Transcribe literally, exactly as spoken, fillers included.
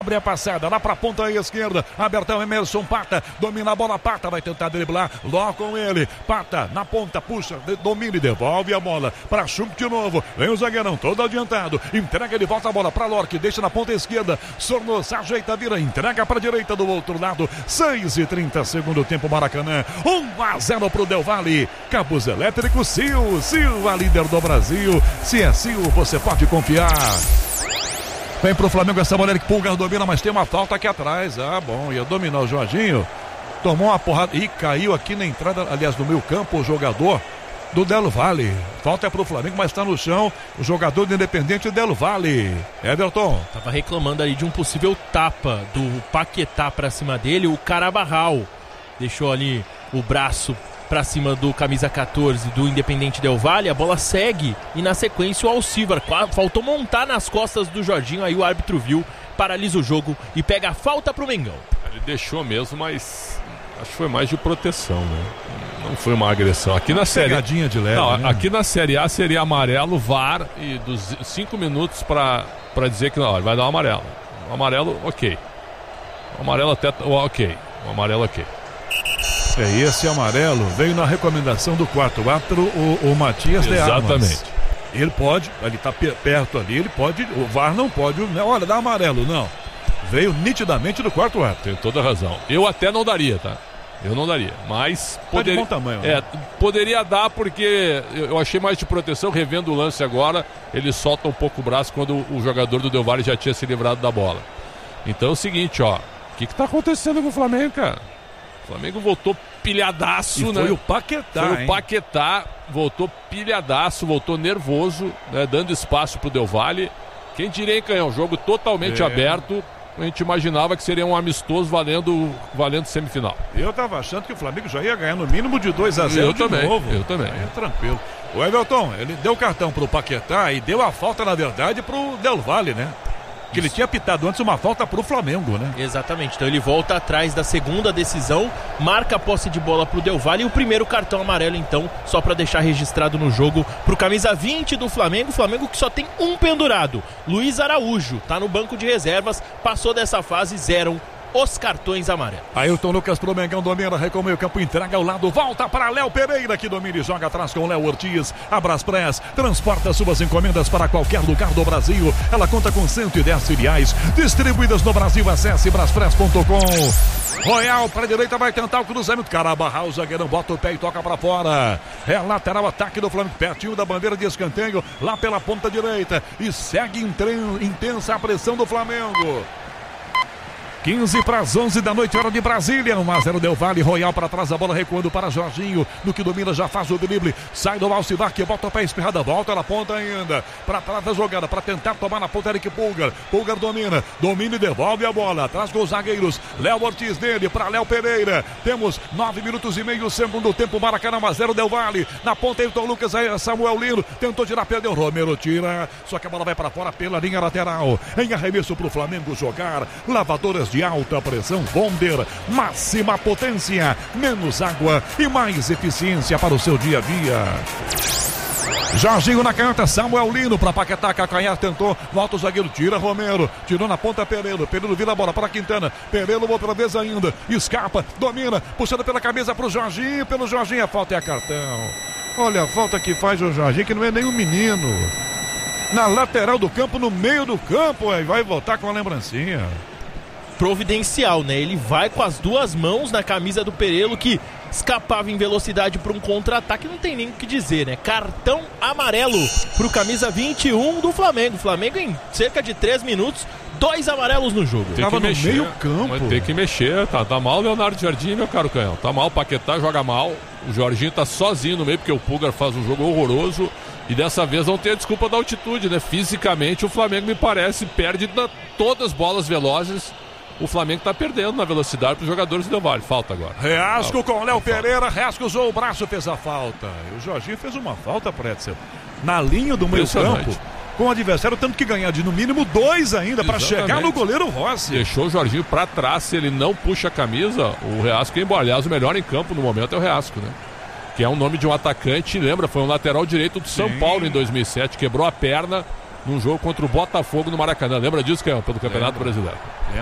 Abre a passada lá para a ponta esquerda. Abertão Emerson Pata. Domina a bola. Pata vai tentar driblar. Ló com ele. Pata na ponta. Puxa. Domina e devolve a bola para Chunk de novo. Vem o zagueirão todo adiantado. Entrega de volta a bola para Lorque. Deixa na ponta esquerda. Sornosa ajeita, vira. Entrega para a direita do outro lado. seis e trinta segundo tempo. Maracanã. um a zero para o Del Valle. Cabos elétricos. Sil. Sil, a líder do Brasil. Se é Sil, você pode confiar. Vem pro Flamengo essa bola que Pulgar domina, mas tem uma falta aqui atrás. Ah, bom, ia dominar o Jorginho. Tomou uma porrada e caiu aqui na entrada, aliás, no meio campo, o jogador do Del Valle. Falta é pro Flamengo, mas está no chão o jogador do Independente Del Valle. Everton. Tava reclamando ali de um possível tapa do Paquetá pra cima dele, o Carabarral. Deixou ali o braço pra cima do camisa catorze do Independente Del Valle, a bola segue e na sequência o Alcivar faltou montar nas costas do Jorginho, aí o árbitro viu, paralisa o jogo e pega a falta pro Mengão. Ele deixou mesmo, mas acho que foi mais de proteção, né? Não foi uma agressão. Aqui na série de leve, não, né? Aqui na Série A seria amarelo, V A R e dos cinco minutos pra, pra dizer que não, ele vai dar um amarelo. Um amarelo, ok. Um amarelo até, ok. Um amarelo, ok. É, esse amarelo veio na recomendação do quarto árbitro, o, o Matias de Armas. Exatamente. Ele pode, ele está perto ali, ele pode, o V A R não pode, né? Olha, dá amarelo, não. Veio nitidamente do quarto árbitro. Tem toda a razão. Eu até não daria, tá? Eu não daria, mas poder... tá de bom tamanho, né? é, poderia dar porque eu achei mais de proteção, revendo o lance agora, ele solta um pouco o braço quando o jogador do Del Valle já tinha se livrado da bola. Então é o seguinte, ó, o que que tá acontecendo com o Flamengo, cara? O Flamengo voltou pilhadaço, e né? Foi o Paquetá, Foi hein? o Paquetá, voltou pilhadaço, voltou nervoso, né? Dando espaço pro Del Valle. Quem diria, hein, Canhão? Jogo totalmente é. aberto. A gente imaginava que seria um amistoso valendo, valendo semifinal. Eu tava achando que o Flamengo já ia ganhar no mínimo de dois a zero eu de também, novo. Eu também. Aí é tranquilo. O Everton, ele deu cartão pro Paquetá e deu a falta, na verdade, pro Del Valle, né? Que ele tinha pitado antes uma falta pro Flamengo, né? Exatamente, então ele volta atrás da segunda decisão, marca a posse de bola pro Del Valle e o primeiro cartão amarelo, então, só pra deixar registrado no jogo, pro camisa vinte do Flamengo, Flamengo que só tem um pendurado, Luiz Araújo, tá no banco de reservas, passou dessa fase, zeram os cartões amarelos. Ailton Lucas pro Mengão, domina, recua meio campo, entrega ao lado, volta para Léo Pereira, que domina e joga atrás com Léo Ortiz. Abraspress transporta suas encomendas para qualquer lugar do Brasil. Ela conta com cento e dez filiais distribuídas no Brasil. Acesse braspress ponto com. Royal para a direita, vai tentar o cruzamento. Carabarral, o zagueirão bota o pé e toca para fora. É lateral, ataque do Flamengo, pertinho da bandeira de escanteio, lá pela ponta direita. E segue intensa a pressão do Flamengo. quinze para as onze da noite, hora de Brasília. um a zero Del Valle, Royal para trás, a bola recuando para Jorginho. No que domina, já faz o drible. Sai do Alcivar, que volta o pé espirrada, volta na ponta ainda. Para trás da jogada, para tentar tomar na ponta, Eric Pulgar. Pulgar domina, domina e devolve a bola. Atrás com os zagueiros. Léo Ortiz dele para Léo Pereira. Temos nove minutos e meio, segundo tempo. Maracanã, um a zero Del Valle. Na ponta, Ailton Lucas, aí Samuel Lino. Tentou tirar, perdeu. Romero tira. Só que a bola vai para fora pela linha lateral. Em arremesso para o Flamengo jogar. Lavadoras de alta pressão Bonder, máxima potência, menos água e mais eficiência para o seu dia a dia. Jorginho na canhota, Samuel Lino para Paquetá, Cacanhar tentou, volta o zagueiro, tira Romero, tirou na ponta Pereiro, Pereiro vira a bola para Quintana, Pereiro outra vez ainda, escapa, domina, puxando pela camisa para o Jorginho, pelo Jorginho, a falta é a cartão. Olha a falta que faz o Jorginho, que não é nem um menino. Na lateral do campo, no meio do campo, aí vai voltar com a lembrancinha. Providencial, né? Ele vai com as duas mãos na camisa do Pereiro, que escapava em velocidade para um contra-ataque, não tem nem o que dizer, né? Cartão amarelo pro camisa vinte e um do Flamengo. Flamengo em cerca de três minutos, dois amarelos no jogo. Tem Tava que no mexer, meio campo. Tem que mexer, tá, tá mal o Leonardo Jardim, meu caro Canhão. Tá mal o Paquetá, joga mal. O Jorginho tá sozinho no meio, porque o Pulgar faz um jogo horroroso. E dessa vez não tem a desculpa da altitude, né? Fisicamente o Flamengo, me parece, perde na, todas as bolas velozes. O Flamengo está perdendo na velocidade para os jogadores do Del Valle. Falta agora. Reasco falta. com Léo Pereira. Reasco usou o braço, fez a falta. E o Jorginho fez uma falta, Pretzel, na linha do meio campo, com o adversário tendo que ganhar de no mínimo dois ainda para chegar no goleiro Rossi. Deixou o Jorginho para trás. Se ele não puxa a camisa, o Reasco é embora. Aliás, o melhor em campo no momento é o Reasco, né? Que é um nome de um atacante. Lembra? Foi um lateral direito do São Sim. Paulo em dois mil e sete. Quebrou a perna. num jogo contra o Botafogo no Maracanã. Lembra disso, Canhão? Pelo Campeonato Lembra. Brasileiro.